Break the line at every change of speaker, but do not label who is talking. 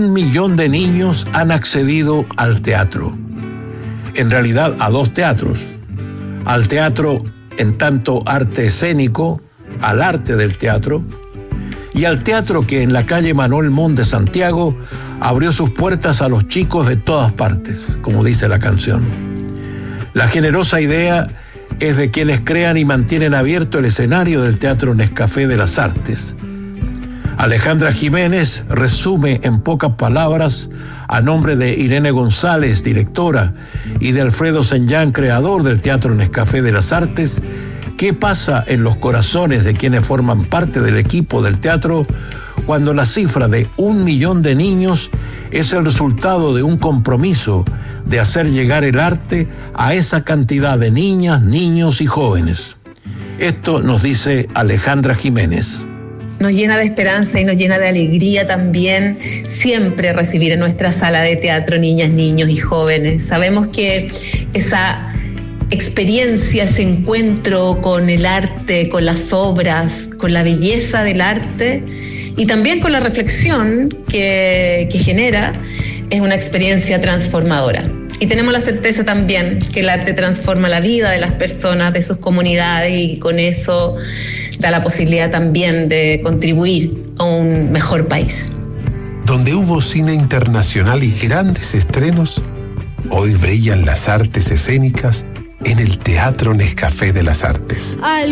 1 millón de niños han accedido al teatro. En realidad, a 2 teatros. Al teatro en tanto arte escénico, al arte del teatro, y al teatro que en la calle Manuel Montt de Santiago abrió sus puertas a los chicos de todas partes, como dice la canción. La generosa idea es de quienes crean y mantienen abierto el escenario del Teatro Nescafé de las Artes. Alejandra Jiménez resume en pocas palabras, a nombre de Irene González, directora, y de Alfredo Senyán, creador del Teatro Nescafé de las Artes, qué pasa en los corazones de quienes forman parte del equipo del teatro cuando la cifra de 1 millón de niños es el resultado de un compromiso de hacer llegar el arte a esa cantidad de niñas, niños y jóvenes. Esto nos dice Alejandra Jiménez.
Nos llena de esperanza y nos llena de alegría también siempre recibir en nuestra sala de teatro niñas, niños y jóvenes. Sabemos que esa experiencia, ese encuentro con el arte, con las obras, con la belleza del arte y también con la reflexión que genera, es una experiencia transformadora. Y tenemos la certeza también que el arte transforma la vida de las personas, de sus comunidades, y con eso da la posibilidad también de contribuir a un mejor país.
Donde hubo cine internacional y grandes estrenos, hoy brillan las artes escénicas en el Teatro Nescafé de las Artes.